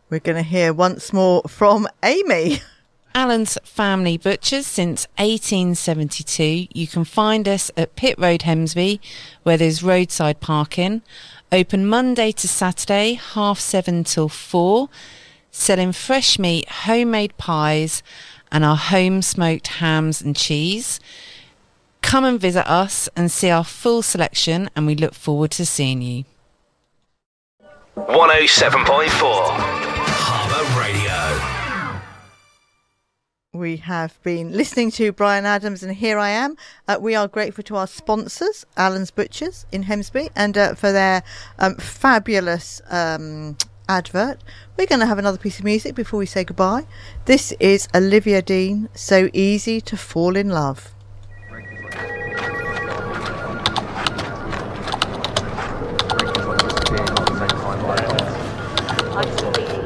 We're going to hear once more from Amy. Alan's Family Butchers since 1872. You can find us at Pit Road, Hemsby, where there's roadside parking. Open Monday to Saturday, 7:30 till 4. Selling fresh meat, homemade pies, and our home smoked hams and cheese. Come and visit us and see our full selection, and we look forward to seeing you. 107.4 Harbour Radio. We have been listening to Bryan Adams and Here I Am. We are grateful to our sponsors, Alan's Butchers in Hemsby, and for their fabulous advert. We're going to have another piece of music before we say goodbye. This is Olivia Dean, So Easy to Fall in Love. I